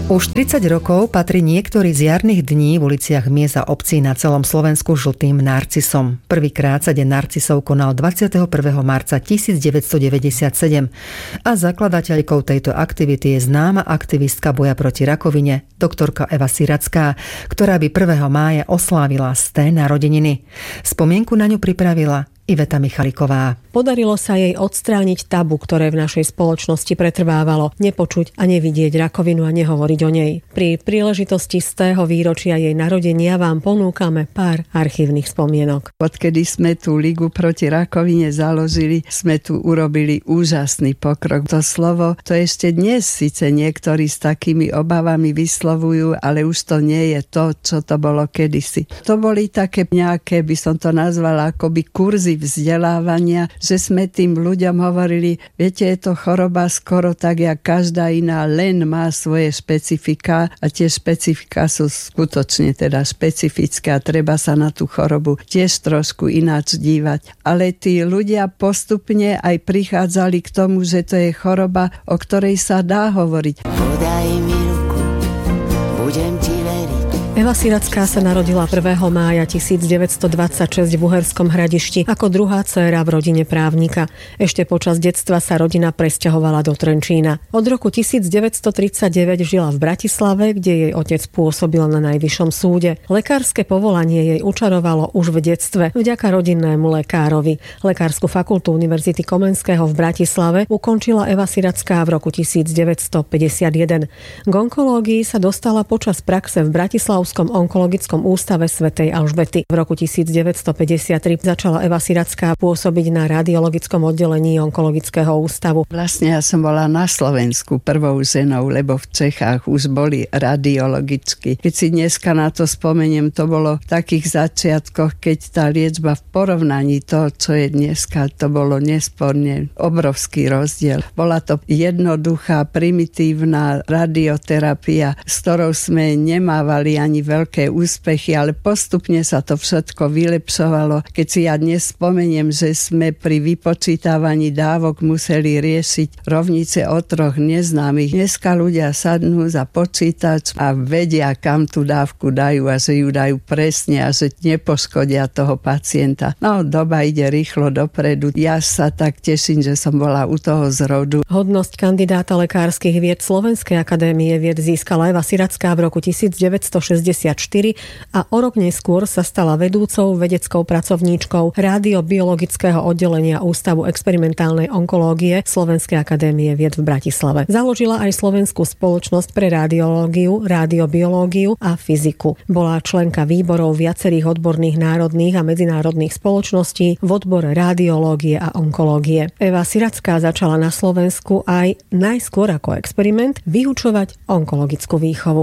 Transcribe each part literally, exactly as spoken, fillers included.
Už tridsať rokov patrí niektorý z jarných dní v uliciach miest a obcí na celom Slovensku žltým narcisom. Prvýkrát sa deň narcisov konal dvadsiateho prvého marca tisícdeväťstodeväťdesiatsedem a zakladateľkou tejto aktivity je známa aktivistka boja proti rakovine, doktorka Eva Siracká, ktorá by prvého mája oslávila sté narodeniny. Spomienku na ňu pripravila Iveta Michaliková. Podarilo sa jej odstrániť tabu, ktoré v našej spoločnosti pretrvávalo, nepočuť a nevidieť rakovinu a nehovoriť o nej. Pri príležitosti stého výročia jej narodenia vám ponúkame pár archívnych spomienok. Odkedy sme tú Ligu proti rakovine založili, sme tu urobili úžasný pokrok. To slovo, to ešte dnes síce niektorí s takými obavami vyslovujú, ale už to nie je to, čo to bolo kedysi. To boli také nejaké, by som to nazvala, akoby kurzy vzdelávania, že sme tým ľuďom hovorili, viete, je to choroba skoro tak, jak každá iná, len má svoje špecifika a tie špecifika sú skutočne teda špecifické a treba sa na tú chorobu tiež trošku ináč dívať. Ale tí ľudia postupne aj prichádzali k tomu, že to je choroba, o ktorej sa dá hovoriť. Podaj mi ruku, budem ti veriť. Eva Siracká sa narodila prvého mája tisícdeväťstodvadsaťšesť v Uherskom Hradišti ako druhá dcéra v rodine právnika. Ešte počas detstva sa rodina presťahovala do Trenčína. Od roku tisícdeväťstotridsaťdeväť žila v Bratislave, kde jej otec pôsobil na Najvyššom súde. Lekárske povolanie jej učarovalo už v detstve vďaka rodinnému lekárovi. Lekársku fakultu Univerzity Komenského v Bratislave ukončila Eva Siracká v roku tisícdeväťstopäťdesiatjeden. K onkológii sa dostala počas praxe v Bratislavskom onkologickom ústave svätej Alžbety. V roku tisícdeväťstopäťdesiattri začala Eva Siracká pôsobiť na radiologickom oddelení onkologického ústavu. Vlastne ja som bola na Slovensku prvou ženou, lebo v Čechách už boli radiologicky. Keď si dneska na to spomeniem, to bolo v takých začiatkoch, keď tá liečba v porovnaní to, čo je dneska, to bolo nesporne obrovský rozdiel. Bola to jednoduchá, primitívna radioterapia, s ktorou sme nemávali ani veľké úspechy, ale postupne sa to všetko vylepšovalo. Keď si ja dnes spomeniem, že sme pri vypočítavaní dávok museli riešiť rovnice o troch neznámych. Dneska ľudia sadnú za počítač a vedia, kam tú dávku dajú a že ju dajú presne a že nepoškodia toho pacienta. No, doba ide rýchlo dopredu. Ja sa tak teším, že som bola u toho zrodu. Hodnosť kandidáta lekárskych vied Slovenskej akadémie vied získala Eva Siracká v roku tisícdeväťstošesťdesiatštyri a o rok neskôr sa stala vedúcou vedeckou pracovníčkou radiobiologického oddelenia Ústavu experimentálnej onkológie Slovenskej akadémie vied v Bratislave. Založila aj Slovenskú spoločnosť pre radiológiu, radiobiológiu a fyziku. Bola členka výborov viacerých odborných národných a medzinárodných spoločností v odbore radiológie a onkológie. Eva Siracká začala na Slovensku aj najskôr ako experiment vyučovať onkologickú výchovu.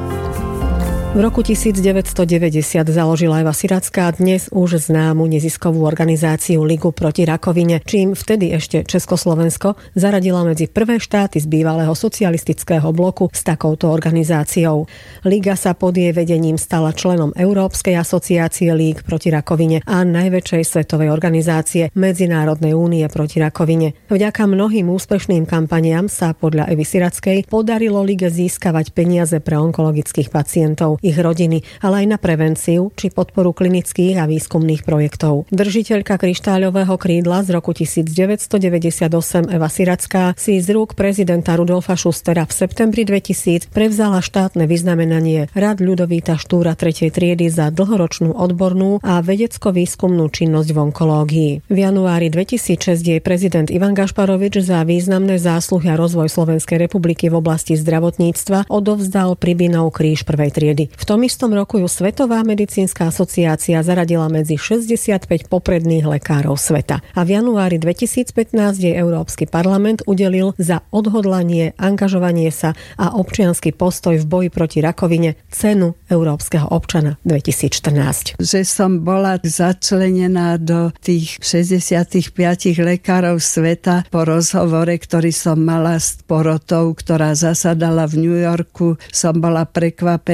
V roku tisícdeväťstodeväťdesiat založila Eva Siracká dnes už známu neziskovú organizáciu Ligu proti rakovine, čím vtedy ešte Československo zaradila medzi prvé štáty z bývalého socialistického bloku s takouto organizáciou. Liga sa pod jej vedením stala členom Európskej asociácie líg proti rakovine a najväčšej svetovej organizácie Medzinárodnej únie proti rakovine. Vďaka mnohým úspešným kampaniám sa podľa Evy Sirackej podarilo lige získavať peniaze pre onkologických pacientov, ich rodiny, ale aj na prevenciu či podporu klinických a výskumných projektov. Držiteľka kryštáľového krídla z roku tisícdeväťstodeväťdesiatosem Eva Siracká si z rúk prezidenta Rudolfa Schustera v septembri dvetisíc prevzala štátne vyznamenanie Rad Ľudovíta Štúra tretej triedy za dlhoročnú odbornú a vedecko-výskumnú činnosť v onkológii. V januári dvetisícšesť jej prezident Ivan Gašparovič za významné zásluhy a rozvoj Slovenskej republiky v oblasti zdravotníctva odovzdal Pribinov kríž prvej triedy. V tom istom roku ju Svetová medicínska asociácia zaradila medzi šesťdesiatpäť popredných lekárov sveta. A v januári dvetisícpätnásť jej Európsky parlament udelil za odhodlanie, angažovanie sa a občiansky postoj v boji proti rakovine cenu Európskeho občana dvetisícštrnásť. Že som bola začlenená do tých šesťdesiatpäť lekárov sveta po rozhovore, ktorý som mala s porotou, ktorá zasadala v New Yorku, som bola prekvapená, keď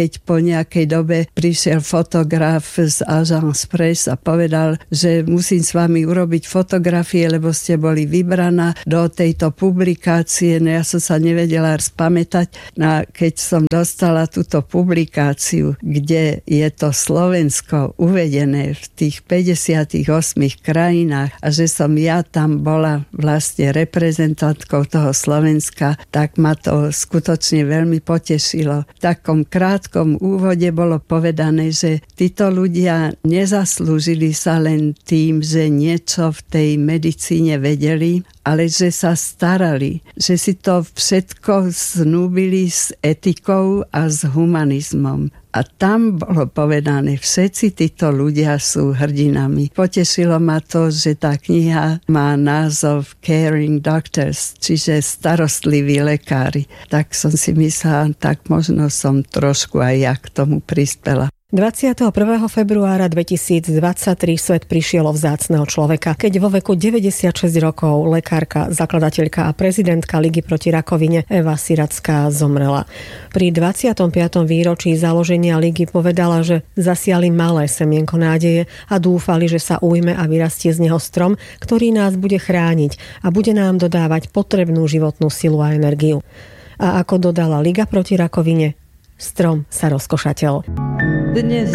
keď po nejakej dobe prišiel fotograf z Agence Presse a povedal, že musím s vami urobiť fotografie, lebo ste boli vybraná do tejto publikácie. No ja som sa nevedela spamätať. No keď som dostala túto publikáciu, kde je to Slovensko uvedené v tých päťdesiatich ôsmich krajinách a že som ja tam bola vlastne reprezentantkou toho Slovenska, tak ma to skutočne veľmi potešilo. V takom krátkom úvode bolo povedané, že títo ľudia nezaslúžili sa len tým, že niečo v tej medicíne vedeli, ale že sa starali, že si to všetko snúbili s etikou a s humanizmom. A tam bolo povedané, všetci títo ľudia sú hrdinami. Potešilo ma to, že tá kniha má názov Caring Doctors, čiže starostliví lekári. Tak som si myslela, tak možno som trošku aj ja k tomu prispela. dvadsiateho prvého februára dvetisícdvadsaťtri svet prišiel o vzácneho človeka, keď vo veku deväťdesiatšesť rokov lekárka, zakladateľka a prezidentka Ligy proti rakovine Eva Siracká zomrela. Pri dvadsiatom piatom výročí založenia Ligy povedala, že zasiali malé semienko nádeje a dúfali, že sa ujme a vyrastie z neho strom, ktorý nás bude chrániť a bude nám dodávať potrebnú životnú silu a energiu. A ako dodala Liga proti rakovine, strom sa rozkošateľ. Dnes